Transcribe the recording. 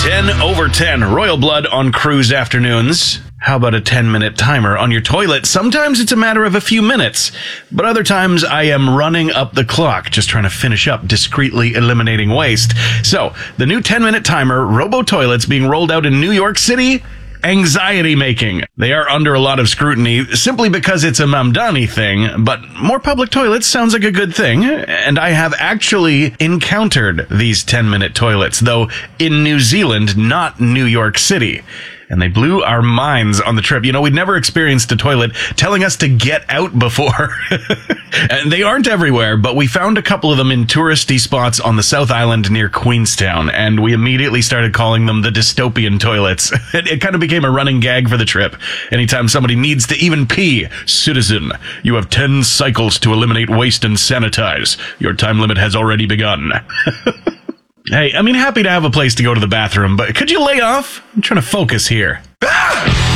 10 over 10, royal blood on cruise afternoons. How about a 10-minute timer on your toilet? Sometimes it's a matter of a few minutes, but other times I am running up the clock, just trying to finish up discreetly eliminating waste. So, the new 10-minute timer, Robo Toilets, being rolled out in New York City, anxiety-making. They are under a lot of scrutiny simply because it's a Mamdani thing, but more public toilets sounds like a good thing, and I have actually encountered these 10-minute toilets, though in New Zealand, not New York City. And they blew our minds on the trip. You know, we'd never experienced a toilet telling us to get out before. And they aren't everywhere, but we found a couple of them in touristy spots on the South Island near Queenstown, and we immediately started calling them the dystopian toilets. It kind of became a running gag for the trip. Anytime somebody needs to even pee, citizen, you have 10 cycles to eliminate waste and sanitize. Your time limit has already begun. Hey, I mean, happy to have a place to go to the bathroom, but could you lay off? I'm trying to focus here.